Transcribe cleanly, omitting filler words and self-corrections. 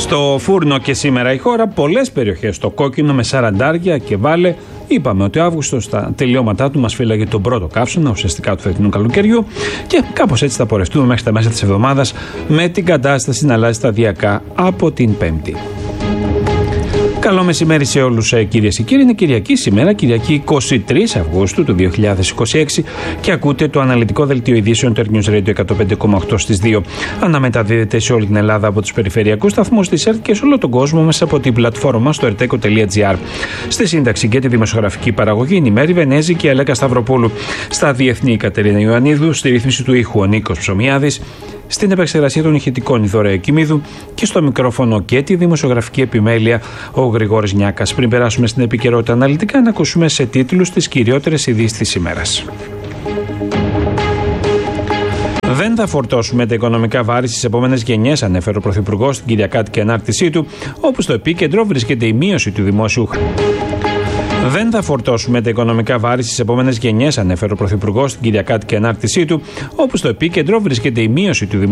Στο φούρνο και σήμερα η χώρα, πολλές περιοχές στο κόκκινο με σαραντάρια και βάλε. Είπαμε ότι ο Αύγουστος στα τελειώματά του μας φύλαγε τον πρώτο καύσωνα ουσιαστικά του φετινού καλοκαιριού και κάπως έτσι θα πορευτούμε μέχρι τα μέσα της εβδομάδας με την κατάσταση να αλλάζει σταδιακά από την Πέμπτη. Καλό μεσημέρι σε όλους κυρίες και κύριοι. Είναι Κυριακή σήμερα, Κυριακή 23 Αυγούστου του 2026 και ακούτε το αναλυτικό δελτίο ειδήσεων του News Radio 105,8 στις 2. Αναμεταδίδεται σε όλη την Ελλάδα από τους περιφερειακούς σταθμούς της ΕΡΤ και σε όλο τον κόσμο μέσα από την πλατφόρμα στο erteco.gr. Στη σύνταξη και τη δημοσιογραφική παραγωγή είναι η Μέρη Βενέζη και η Αλέκα Σταυροπούλου. Στα διεθνή η Κατερίνα Ιωαννίδου, στη ρύθμιση του ήχου ο Νίκος Ψωμιάδης. Στην επεξεργασία των ηχητικών η Δωρέα Κιμίδου και στο μικρόφωνο και τη δημοσιογραφική επιμέλεια ο Γρηγόρης Νιάκας. Πριν περάσουμε στην επικαιρότητα αναλυτικά, να ακούσουμε σε τίτλους τις κυριότερες ειδήσεις της ημέρας. Δεν θα φορτώσουμε τα οικονομικά βάρη στις επόμενες γενιές, ανέφερε ο Πρωθυπουργός στην Κυριακάτικη ανάρτησή του, όπου στο επίκεντρο βρίσκεται η μείωση του δημόσιου. Δεν θα φορτώσουμε τα οικονομικά βάρη στις επόμενες γενιές, ανέφερε ο Πρωθυπουργός στην Κυριακάτικη ανάρτησή του, όπου στο επίκεντρο βρίσκεται η μείωση του δημόσιου.